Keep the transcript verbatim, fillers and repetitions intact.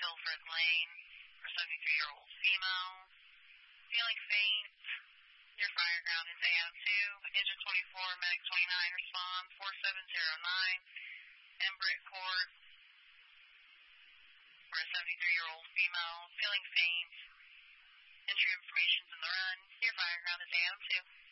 Wilfred Lane for seventy-three-year-old female. Feeling faint. Your fire ground is A M two. Engine twenty-four, Medic twenty-nine, respond four seven zero nine. Embrick Court for a seventy-three-year-old female. Feeling faint. Entry information's in the run. Your fire ground is A M two.